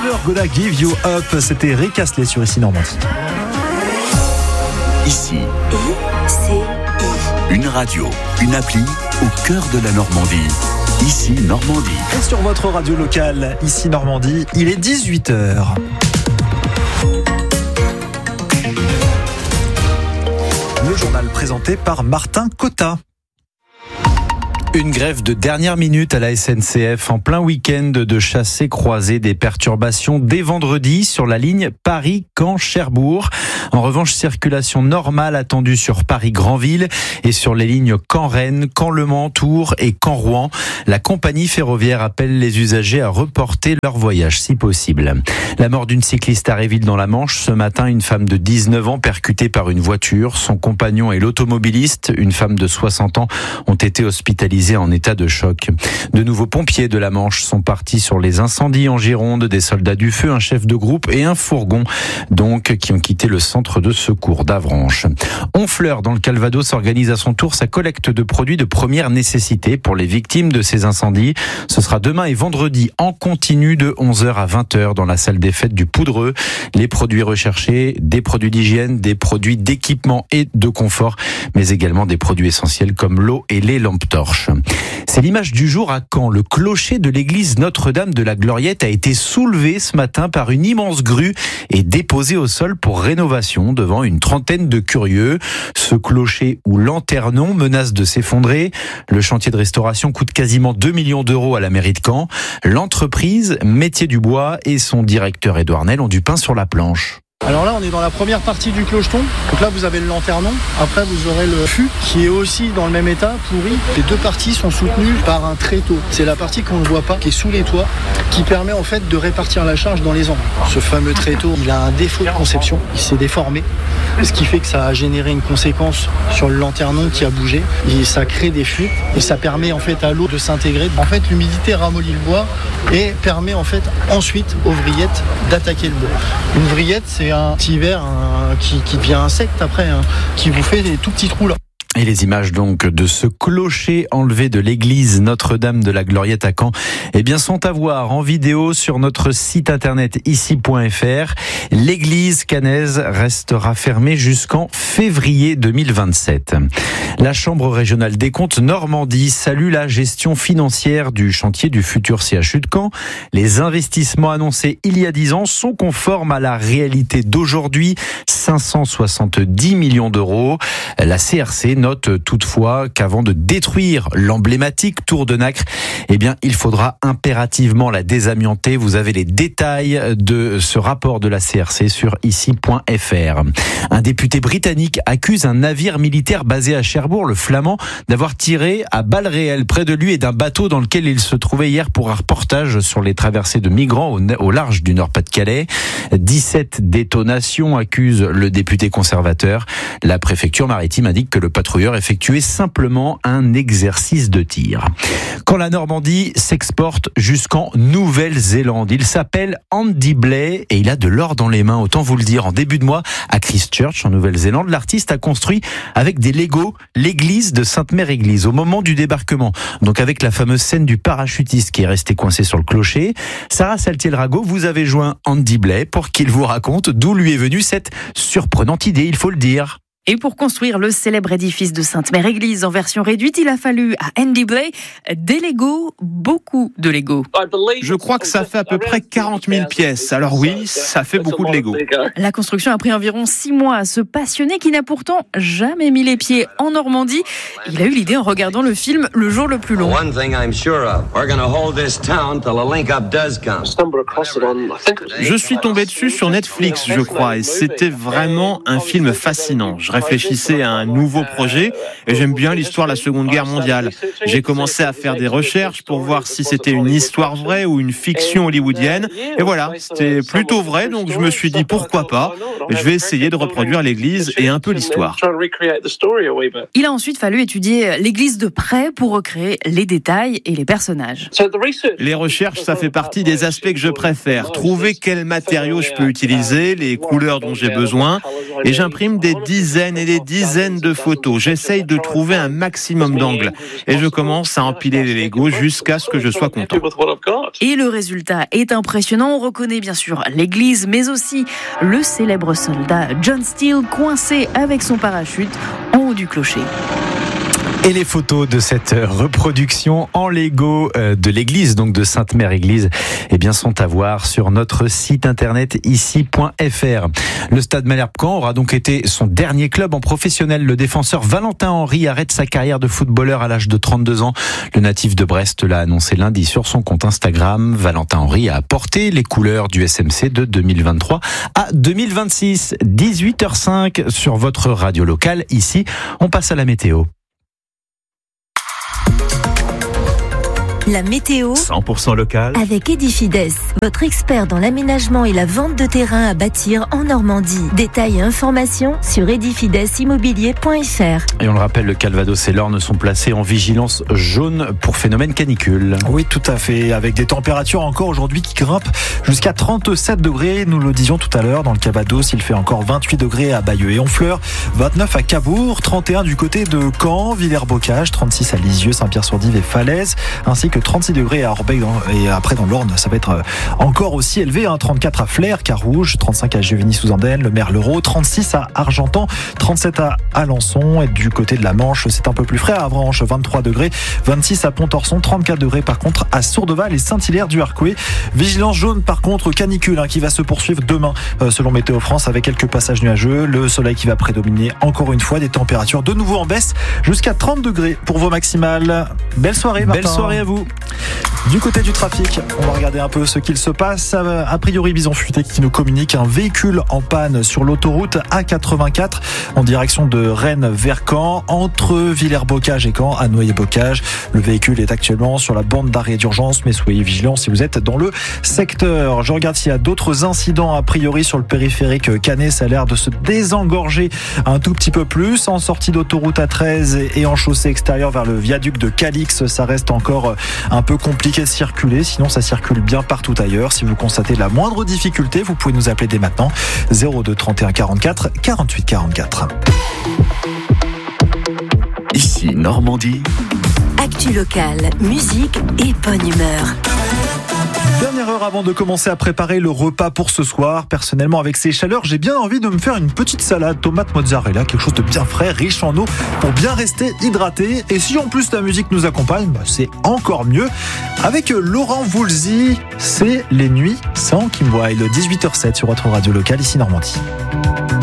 Never Gonna Give You Up. C'était Rick Astley sur Ici Normandie. Ici, une radio, une appli au cœur de la Normandie. Ici Normandie. Et sur votre radio locale, Ici Normandie, il est 18h. Le journal présenté par Martin Cotta. Une grève de dernière minute à la SNCF en plein week-end de chassés-croisés, des perturbations dès vendredi sur la ligne Paris-Caen-Cherbourg. En revanche, circulation normale attendue sur Paris-Granville et sur les lignes Caen-Rennes, Caen-Le Mans, Tours et Caen-Rouen. La compagnie ferroviaire appelle les usagers à reporter leur voyage si possible. La mort d'une cycliste à Réville dans la Manche. Ce matin, une femme de 19 ans percutée par une voiture. Son compagnon et l'automobiliste, une femme de 60 ans, ont été hospitalisés en état de choc. De nouveaux pompiers de la Manche sont partis sur les incendies en Gironde, des soldats du feu, un chef de groupe et un fourgon, donc, qui ont quitté le centre de secours d'Avranches. Honfleur, dans le Calvados, organise à son tour sa collecte de produits de première nécessité pour les victimes de ces incendies. Ce sera demain et vendredi en continu de 11h à 20h dans la salle des fêtes du Poudreux. Les produits recherchés, des produits d'hygiène, des produits d'équipement et de confort, mais également des produits essentiels comme l'eau et les lampes torches. C'est l'image du jour à Caen. Le clocher de l'église Notre-Dame de la Gloriette a été soulevé ce matin par une immense grue et déposé au sol pour rénovation devant une trentaine de curieux. Ce clocher ou lanternon menace de s'effondrer. Le chantier de restauration coûte quasiment 2 millions d'euros à la mairie de Caen. L'entreprise Métier du Bois et son directeur Édouard Nel ont du pain sur la planche. Alors là, on est dans la première partie du clocheton. Donc là, vous avez le lanternon. Après, vous aurez le fût qui est aussi dans le même état, pourri. Les deux parties sont soutenues par un tréteau. C'est la partie qu'on ne voit pas, qui est sous les toits, qui permet en fait de répartir la charge dans les angles. Ce fameux tréteau, il a un défaut de conception. Il s'est déformé, ce qui fait que ça a généré une conséquence sur le lanternon qui a bougé. Et ça crée des fuites et ça permet en fait à l'eau de s'intégrer. En fait, l'humidité ramollit le bois et permet en fait ensuite aux vrillettes d'attaquer le bois. Une vrillette, c'est un petit ver qui devient insecte après, qui vous fait des tout petits trous là. Et les images donc de ce clocher enlevé de l'église Notre-Dame de la Gloriette à Caen, sont à voir en vidéo sur notre site internet ici.fr. L'église caennaise restera fermée jusqu'en février 2027. La Chambre régionale des comptes Normandie salue la gestion financière du chantier du futur CHU de Caen. Les investissements annoncés il y a 10 ans sont conformes à la réalité d'aujourd'hui, 570 millions d'euros. La CRC note toutefois qu'avant de détruire l'emblématique tour de Nacre, il faudra impérativement la désamianter. Vous avez les détails de ce rapport de la CRC sur ici.fr. Un député britannique accuse un navire militaire basé à Cherbourg, le Flamand, d'avoir tiré à balles réelles près de lui et d'un bateau dans lequel il se trouvait hier pour un reportage sur les traversées de migrants au large du Nord-Pas-de-Calais. 17 détonations accuse le député conservateur. La préfecture maritime indique que le patrouilleur effectuait simplement un exercice de tir. Quand la Normandie s'exporte jusqu'en Nouvelle-Zélande, il s'appelle Andy Blay et il a de l'or dans les mains, autant vous le dire. En début de mois, à Christchurch, en Nouvelle-Zélande, l'artiste a construit avec des Legos l'église de Sainte-Mère-Église au moment du débarquement. Donc avec la fameuse scène du parachutiste qui est resté coincé sur le clocher. Sarah Saltiel-Rago, vous avez joint Andy Blay pour qu'il vous raconte d'où lui est venue cette surprenante idée, il faut le dire. Et pour construire le célèbre édifice de Sainte-Mère-Église en version réduite, il a fallu à Andy Blay des Legos, beaucoup de Legos. Je crois que ça fait à peu près 40 000 pièces. Alors oui, ça fait beaucoup de Legos. La construction a pris environ 6 mois à ce passionné qui n'a pourtant jamais mis les pieds en Normandie. Il a eu l'idée en regardant le film Le jour le plus long. Je suis tombé dessus sur Netflix, je crois, et c'était vraiment un film fascinant. Je réfléchissais à un nouveau projet et j'aime bien l'histoire de la Seconde Guerre mondiale. J'ai commencé à faire des recherches pour voir si c'était une histoire vraie ou une fiction hollywoodienne. Et voilà, c'était plutôt vrai, donc je me suis dit pourquoi pas. Je vais essayer de reproduire l'église et un peu l'histoire. Il a ensuite fallu étudier l'église de près pour recréer les détails et les personnages. Les recherches, ça fait partie des aspects que je préfère. Trouver quels matériaux je peux utiliser, les couleurs dont j'ai besoin. Et j'imprime des dizaines dizaines et des dizaines de photos. J'essaye de trouver un maximum d'angles et je commence à empiler les Legos jusqu'à ce que je sois content. Et le résultat est impressionnant. On reconnaît bien sûr l'église, mais aussi le célèbre soldat John Steele coincé avec son parachute en haut du clocher. Et les photos de cette reproduction en Lego de l'église, donc de Sainte-Mère-Église, eh bien, sont à voir sur notre site internet ici.fr. Le Stade Malherbe-Caen aura donc été son dernier club en professionnel. Le défenseur Valentin Henry arrête sa carrière de footballeur à l'âge de 32 ans. Le natif de Brest l'a annoncé lundi sur son compte Instagram. Valentin Henry a porté les couleurs du SMC de 2023 à 2026. 18h05 sur votre radio locale. Ici, on passe à la météo. La météo 100% local avec Edifides, votre expert dans l'aménagement et la vente de terrain à bâtir en Normandie. Détails et informations sur edifidesimmobilier.fr. Et on le rappelle, le Calvados et l'Orne sont placés en vigilance jaune pour phénomène canicule. Oui, tout à fait, avec des températures encore aujourd'hui qui grimpent jusqu'à 37 degrés. Nous le disions tout à l'heure, dans le Calvados, il fait encore 28 degrés à Bayeux et Honfleur, 29 à Cabourg, 31 du côté de Caen, Villers-Bocage, 36 à Lisieux, Saint-Pierre-sur-Dive et Falaise, ainsi que 36 degrés à Orbec et après dans l'Orne, ça va être encore aussi élevé, 34 à Flers, Carouge, 35 à Giuvigny-sous-Andenne, le Merlereau, 36 à Argentan, 37 à Alençon et du côté de la Manche, c'est un peu plus frais à Avranches, 23 degrés, 26 à Pontorson, 34 degrés par contre à Sourdeval et Saint-Hilaire du Harcouët. Vigilance jaune par contre canicule qui va se poursuivre demain selon Météo France avec quelques passages nuageux, le soleil qui va prédominer encore une fois, des températures de nouveau en baisse jusqu'à 30 degrés pour vos maximales. Belle soirée Martin. Belle soirée à vous. Du côté du trafic, on va regarder un peu ce qu'il se passe. A priori, Bison Futé qui nous communique un véhicule en panne sur l'autoroute A84 en direction de Rennes vers Caen, entre Villers-Bocage et Caen, à Noyer-Bocage. Le véhicule est actuellement sur la bande d'arrêt d'urgence, mais soyez vigilants si vous êtes dans le secteur. Je regarde s'il y a d'autres incidents a priori sur le périphérique Canet. Ça a l'air de se désengorger un tout petit peu plus. En sortie d'autoroute A13 et en chaussée extérieure vers le viaduc de Calix, ça reste encore un peu compliqué de circuler, sinon ça circule bien partout ailleurs. Si vous constatez la moindre difficulté, vous pouvez nous appeler dès maintenant 02 31 44 48 44. Ici Normandie. Actu locale, musique et bonne humeur. Dernière heure avant de commencer à préparer le repas pour ce soir. Personnellement, avec ces chaleurs, j'ai bien envie de me faire une petite salade tomate mozzarella, quelque chose de bien frais, riche en eau, pour bien rester hydraté. Et si en plus la musique nous accompagne, c'est encore mieux. Avec Laurent Voulzy, c'est Les Nuits sans Kim Wilde, 18h07 sur votre radio locale ici Normandie.